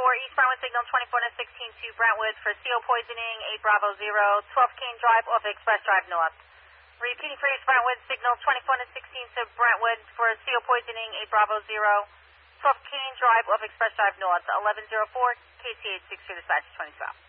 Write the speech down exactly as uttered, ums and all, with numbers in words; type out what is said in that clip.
East Brentwood, signal twenty-four to sixteen to Brentwood for C O poisoning, eight Bravo zero, twelve Kane Drive off Express Drive North. Repeating for East Brentwood, signal twenty-four to sixteen to Brentwood for C O poisoning, eight Bravo zero, twelve Kane Drive off Express Drive North, eleven oh four, K C eight six two dispatch twenty twelve.